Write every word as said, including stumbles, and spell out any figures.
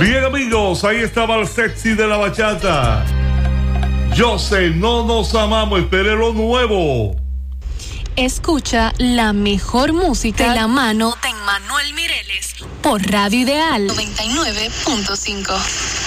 Bien, amigos, ahí estaba el sexy de la bachata. Yo sé, no nos amamos, espere lo nuevo. Escucha la mejor música de la mano de Emmanuel Mireles por Radio Ideal noventa y nueve punto cinco.